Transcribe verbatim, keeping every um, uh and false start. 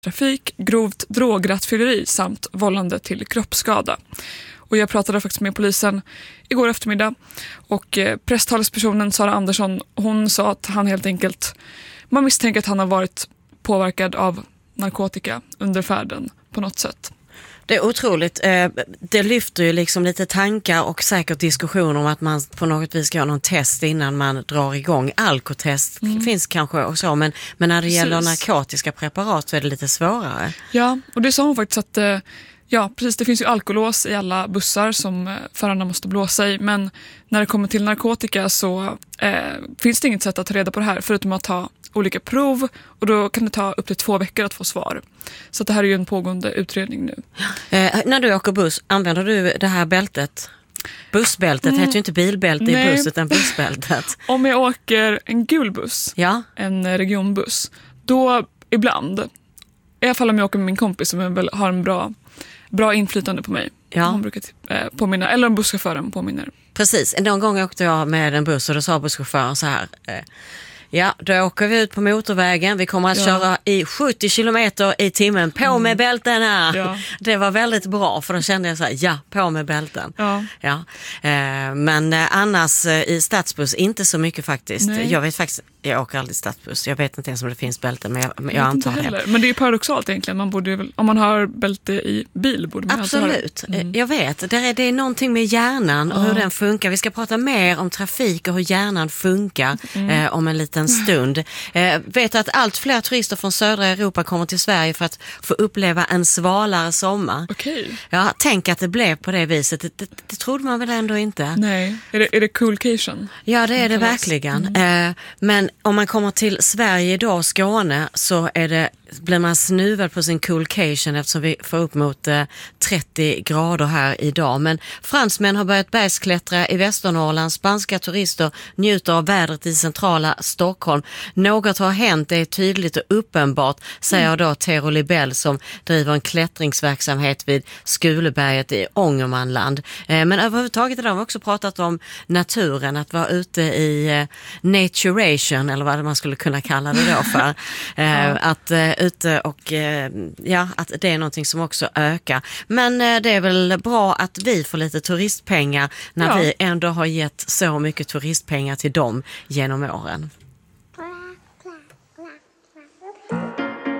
trafik, grovt drograttfylleri samt vållande till kroppsskada. Och jag pratade faktiskt med polisen igår eftermiddag och eh, presstalespersonen Sara Andersson, hon sa att han helt enkelt, man misstänker att han har varit påverkad av narkotika under färden på något sätt. Det är otroligt. Det lyfter ju liksom lite tankar och säkert diskussioner om att man på något vis ska ha någon test innan man drar igång. Alkotest mm. finns kanske och så, men, men när det precis. Gäller narkotiska preparat så är det lite svårare. Ja, och det sa hon faktiskt att ja, precis, det finns ju alkolås i alla bussar som förarna måste blåsa i, men när det kommer till narkotika så eh, finns det inget sätt att ta reda på det här förutom att ta olika prov, och då kan det ta upp till två veckor att få svar. Så det här är ju en pågående utredning nu. Eh, när du åker buss, använder du det här bältet? Bussbältet mm. heter ju inte bilbälte i buss utan bussbältet. Om jag åker en gul buss, ja. en regionbuss, då ibland, i alla fall om jag åker med min kompis som väl har en bra, bra inflytande på mig. Ja. Hon brukar eh, påminna, eller om busschauffören påminner. Precis, någon gång åkte jag med en buss och då sa busschauffören så här... Eh, Ja, då åker vi ut på motorvägen. Vi kommer att ja. köra i sjuttio kilometer i timmen. På mm. med bältena! Ja. Det var väldigt bra, för då kände jag så här, ja, på med bälten. Ja. Ja. Eh, men eh, annars eh, i stadsbuss inte så mycket faktiskt. Nej. Jag vet faktiskt, jag åker aldrig stadsbuss. Jag vet inte ens om det finns bälten, men jag, men jag, jag antar det. Men det är ju paradoxalt egentligen. Man borde väl, om man har bälte i bil borde man absolut. Ha det. Mm. Jag vet. Det är, det är någonting med hjärnan och ja. hur den funkar. Vi ska prata mer om trafik och hur hjärnan funkar mm. eh, om en liten en stund. Eh, vet att allt fler turister från södra Europa kommer till Sverige för att få uppleva en svalare sommar. Okej. Ja, tänk att det blev på det viset. Det, det, det trodde man väl ändå inte. Nej. Är det, är det coolcation? Ja, det är det verkligen. Mm. Eh, men om man kommer till Sverige idag, Skåne, så är det, blir man snuvad på sin coolcation eftersom vi får upp mot eh, trettio grader här idag. Men fransmän har börjat bergsklättra i Västernorrland. Spanska turister njuter av vädret i centrala Stockholm. Något har hänt, det är tydligt och uppenbart, säger mm. då Tero Libell som driver en klättringsverksamhet vid Skuleberget i Ångermanland. Eh, men överhuvudtaget idag har vi också pratat om naturen, att vara ute i eh, naturation, eller vad man skulle kunna kalla det då för. Eh, ja. Att eh, ute och eh, ja, att det är någonting som också ökar. Men eh, det är väl bra att vi får lite turistpengar när ja. vi ändå har gett så mycket turistpengar till dem genom åren.